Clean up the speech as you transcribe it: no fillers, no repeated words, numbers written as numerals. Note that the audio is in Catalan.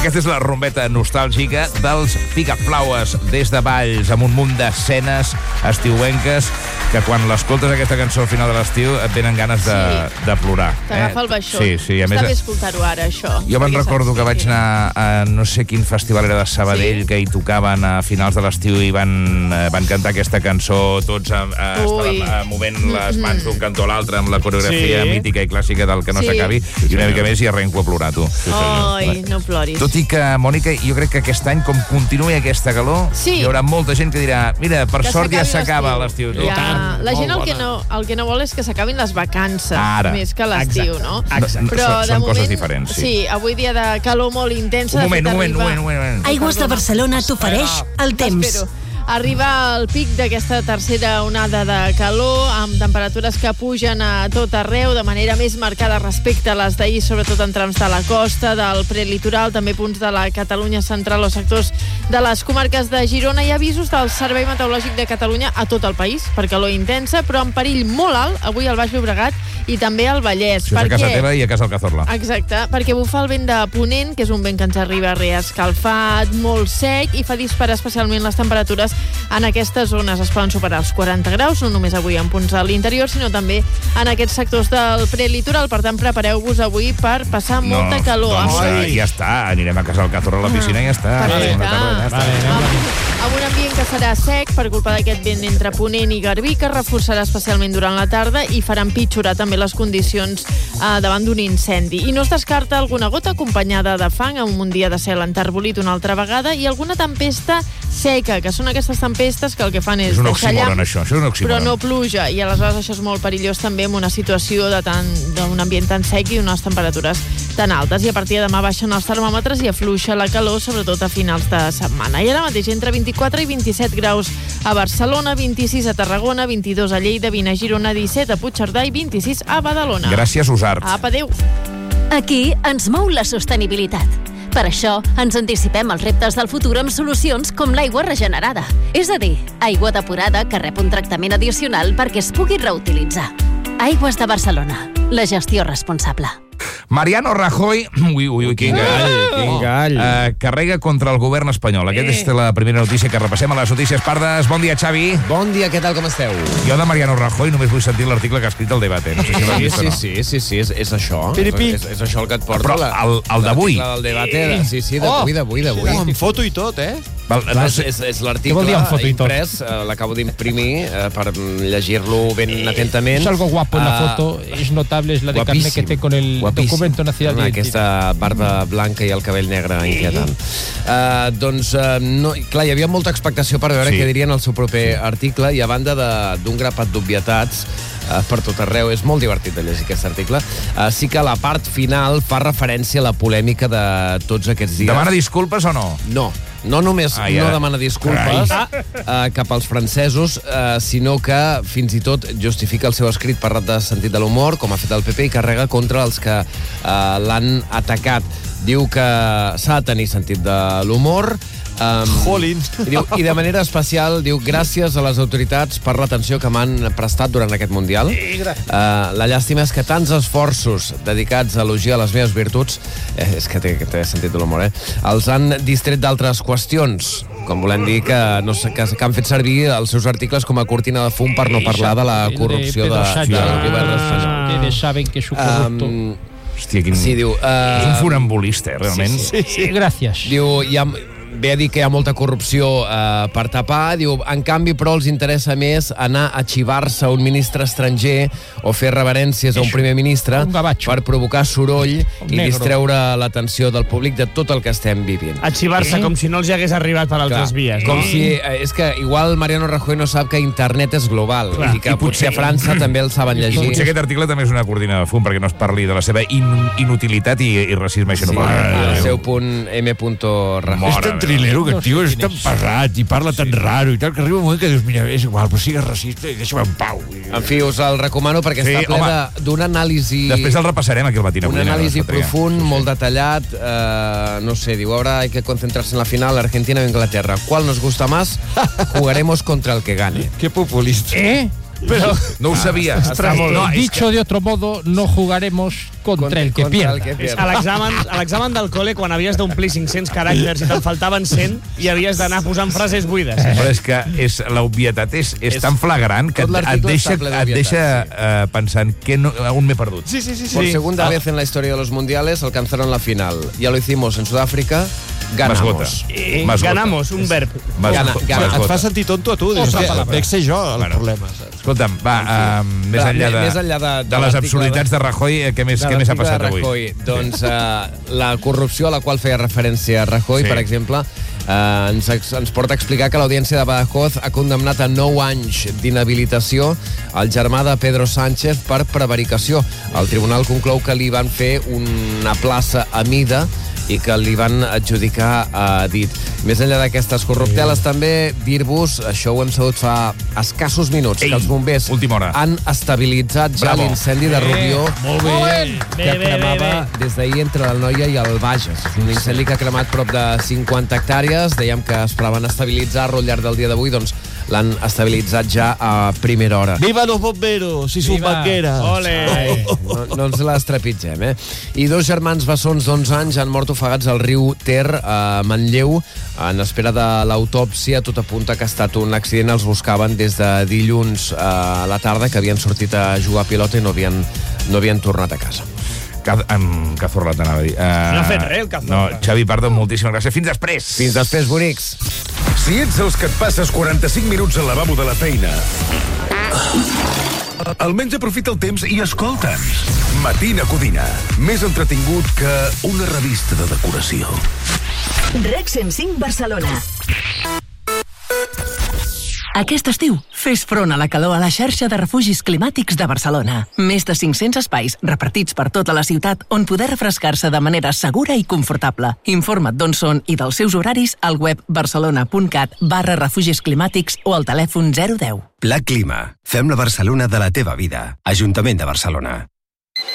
Aquesta és la rumbeta nostàlgica dels Picaflaues des de Valls, amb un munt d'escenes estiuenques que quan l'escoltes aquesta cançó al final de l'estiu et venen ganes de plorar. T'agafa el baixó. Sí. Està bé escoltar-ho ara, això. Jo me'n recordo que vaig anar a no sé quin festival era de Sabadell, que hi tocaven a finals de l'estiu i van cantar aquesta cançó tots movent les mans d'un cantó a l'altre amb la coreografia mítica i clàssica del Que no s'acabi, i una mica més i arrenco a plorar, tu. Ai, no ploris. Tot i que, Mònica, jo crec que aquest any, com continuï aquesta calor, hi haurà molta gent que dirà, mira, per sort ja s'acaba l'estiu. La gent el que no vol és que s'acabin les vacances, més que l'estiu, no? Són coses diferents, sí. Sí, avui dia de calor molt intensa. Un moment. Aigües de Barcelona t'ofereix el temps. Arriba el pic d'aquesta tercera onada de calor, amb temperatures que pugen a tot arreu, de manera més marcada respecte a les d'ahir, sobretot en trams de la costa, del prelitoral, també punts de la Catalunya central o sectors de les comarques de Girona. Hi ha avisos del Servei Meteorològic de Catalunya a tot el país, per calor intensa, però en perill molt alt, avui al Baix Llobregat i també al Vallès. Això és a casa teva i a casa del Cazorla. Exacte, perquè bufa el vent de ponent, que és un vent que ens arriba reescalfat, molt sec, i fa disparar especialment les temperatures en aquestes zones. Es poden superar els 40 graus, no només avui en punts a l'interior, sinó també en aquests sectors del prelitoral. Per tant, prepareu-vos avui per passar molta calor. Doncs ja està, anirem a casa del Cazorla a la piscina i ja està. Amb un ambient que serà sec per culpa d'aquest vent entre ponent i garbí, que reforçarà especialment durant la tarda i farà empitjorar també les condicions davant d'un incendi. I no es descarta alguna gota acompanyada de fang, amb un dia de cel enterbolit una altra vegada, i alguna tempesta seca, que són aquestes tempestes que el que fan és deixar llamps, això és un oxímoron. Però no pluja, i aleshores això és molt perillós també en una situació d'un ambient tan sec i unes temperatures tan altes. I a partir de demà baixen els termòmetres i afluixa la calor, sobretot a finals de setmana. I ara mateix entre 24 i 27 graus a Barcelona, 26 a Tarragona, 22 a Lleida, 20 a Girona, 17 a Puigcerdà i 26 a Badalona. Gràcies, Usart. Apa, adéu. Aquí ens mou la sostenibilitat. Per això ens anticipem als reptes del futur amb solucions com l'aigua regenerada. És a dir, aigua depurada que rep un tractament addicional perquè es pugui reutilitzar. Aigües de Barcelona. La gestió responsable. Mariano Rajoy, quin gall, carrega contra el govern espanyol. Aquesta és la primera notícia que repassem a les Notícies Pardes. Bon dia, Xavi. Bon dia, què tal, com esteu? Jo de Mariano Rajoy només vull sentir l'article que ha escrit el Debate. No sé si l'has vist o no. Sí, és això. És això el que et porta. Però el d'avui. El Debate, sí, d'avui. Amb foto i tot, És l'article imprès, l'acabo d'imprimir per llegir-lo ben atentament. Es algo guapo en la foto, es notable, es la de carne que té con el documento nacional de aquesta barba blanca i el cabell negre inquietant. Doncs, clar, hi havia molta expectació per veure què dirien al seu proper article, i a banda d'un grapat d'obvietats per tot arreu, és molt divertit de llegir aquest article, sí que la part final fa referència a la polèmica de tots aquests dies. Demana disculpes o no? No només no demana disculpes cap als francesos, sinó que fins i tot justifica el seu escrit parlat de sentit de l'humor, com ha fet el PP, i carrega contra els que l'han atacat. Diu que s'ha de tenir sentit de l'humor, i de manera especial diu gràcies a les autoritats per l'atenció que m'han prestat durant aquest Mundial. La llàstima és que tants esforços dedicats a elogiar les meves virtuts, és que té sentit de l'humor, els han distret d'altres qüestions, com volem dir que han fet servir els seus articles com a cortina de fum per no parlar de la corrupció del govern espanyol. Saben que és un corrupto. Hòstia, és un funambulista, realment. Sí, gràcies. Diu, ve a dir que hi ha molta corrupció per tapar. Diu, en canvi, però els interessa més anar a xivar-se a un ministre estranger o fer reverències a un primer ministre per provocar soroll i distreure l'atenció del públic de tot el que estem vivint. A xivar-se com si no els hagués arribat per altres vies. Com si... És que igual Mariano Rajoy no sap que internet és global i que potser a França també el saben llegir. Potser aquest article també és una cortina de fum perquè no es parli de la seva inutilitat i racisme i xenofòbia. El seu punt M. Rajoy. Trilero, que el tio és tan pesat i parla tan raro i tal, que arriba un moment que dius, mira, és igual, però sigues racista i deixa'm en pau. En fi, us el recomano perquè està ple d'una anàlisi... Després el repassarem aquí al matí. Un anàlisi profund, molt detallat, no sé, diu, ahora hay que concentrarse en la final, Argentina o Inglaterra. ¿Cuál nos gusta más? Jugaremos contra el que gane. Qué populista. Però no ho sabia. Dicho de otro modo, no jugaremos contra el que pierda. A l'examen del col·le, quan havies d'omplir 500 caràcters i te'n faltaven 100, i havies d'anar posant frases buides. Però és que l'obvietat és tan flagrant que et deixa pensant que aún m'he perdut. Sí. Por segunda vez en la historia de los mundiales alcanzaron la final. Ya lo hicimos en Sudáfrica. Ganamos. Ganamos, un verb. Et fa sentir tonto a tu. Dec ser jo el problema. Escolta'm, més enllà de les absurditats de Rajoy, què més ha passat avui? Doncs la corrupció a la qual feia referència Rajoy, per exemple, ens porta a explicar que l'Audiència de Badajoz ha condemnat a 9 anys d'inhabilitació el germà de Pedro Sánchez per prevaricació. El tribunal conclou que li van fer una plaça a mida i que li van adjudicar a dit. Més enllà d'aquestes corrupteles, també dir-vos, això ho hem sabut fa escassos minuts, que els bombers han estabilitzat ja l'incendi de Rubió que cremava des d'ahir entre l'Anoia i el Bages. És un incendi que ha cremat prop de 50 hectàrees. Dèiem que esperaven estabilitzar-lo al llarg del dia d'avui, doncs l'han estabilitzat ja a primera hora. Viva los bomberos i sus banqueras! Ole! No ens les trepitgem, I 2 germans bessons d'11 anys han mort ofegats al riu Ter, a Manlleu, en espera de l'autòpsia. Tot apunta que ha estat un accident. Els buscaven des de dilluns a la tarda, que havien sortit a jugar a pilota i no havien tornat a casa. Cazorla t'anava a dir. No ha fet res, el Cazorla. No, Xavi, perdó, moltíssimes gràcies. Fins després. Fins després, bonics. Si ets els que et passes 45 minuts al lavabo de la feina, almenys aprofita el temps i escolta'ns. Matina Codina. Més entretingut que una revista de decoració. Rec 105 Barcelona. Aquest estiu, fes front a la calor a la xarxa de refugis climàtics de Barcelona. Més de 500 espais repartits per tota la ciutat on poder refrescar-se de manera segura i confortable. Informa't d'on són i dels seus horaris al web barcelona.cat/refugis climàtics o al telèfon 010. Pla Clima. Fem la Barcelona de la teva vida. Ajuntament de Barcelona.